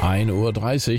1:30 Uhr.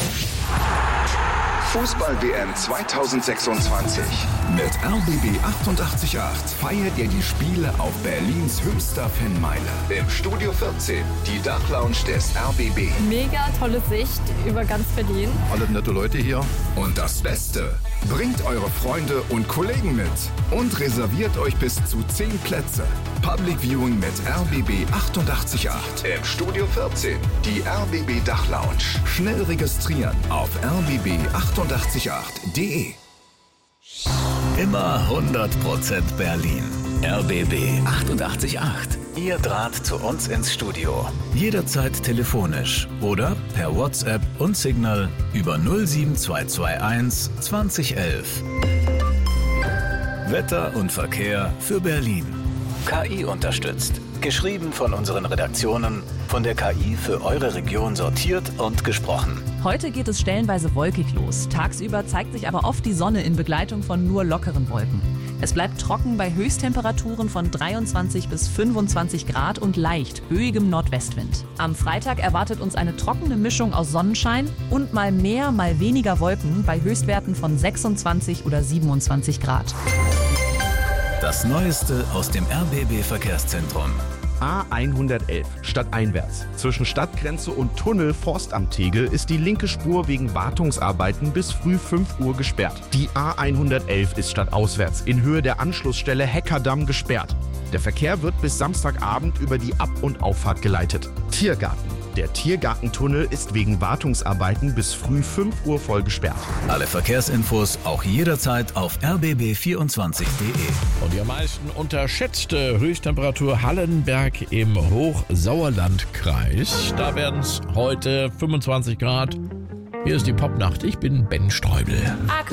Fußball-WM 2026. Mit RBB 88.8 feiert ihr die Spiele auf Berlins höchster Fanmeile. Im Studio 14, die Dachlounge des RBB. Mega tolle Sicht über ganz Berlin. Alle nette Leute hier. Und das Beste, bringt eure Freunde und Kollegen mit und reserviert euch bis zu 10 Plätze. Public Viewing mit RBB 88.8 im Studio 14, die RBB Dachlounge. Schnell registrieren auf rbb888.de. Immer 100% Berlin. RBB 88.8. Ihr Draht zu uns ins Studio. Jederzeit telefonisch oder per WhatsApp und Signal über 07221 2011. Wetter und Verkehr für Berlin. KI unterstützt. Geschrieben von unseren Redaktionen, von der KI für eure Region sortiert und gesprochen. Heute geht es stellenweise wolkig los. Tagsüber zeigt sich aber oft die Sonne in Begleitung von nur lockeren Wolken. Es bleibt trocken bei Höchsttemperaturen von 23 bis 25 Grad und leicht böigem Nordwestwind. Am Freitag erwartet uns eine trockene Mischung aus Sonnenschein und mal mehr, mal weniger Wolken bei Höchstwerten von 26 oder 27 Grad. Das Neueste aus dem RBB-Verkehrszentrum. A111 stadteinwärts. Zwischen Stadtgrenze und Tunnel Forstamt Tegel ist die linke Spur wegen Wartungsarbeiten bis früh 5 Uhr gesperrt. Die A111 ist stadtauswärts in Höhe der Anschlussstelle Heckerdamm gesperrt. Der Verkehr wird bis Samstagabend über die Ab- und Auffahrt geleitet. Tiergarten. Der Tiergartentunnel ist wegen Wartungsarbeiten bis früh 5 Uhr voll gesperrt. Alle Verkehrsinfos auch jederzeit auf rbb24.de. Und die am meisten unterschätzte Höchsttemperatur Hallenberg im Hochsauerlandkreis. Da werden es heute 25 Grad. Hier ist die Popnacht. Ich bin Ben Streubel.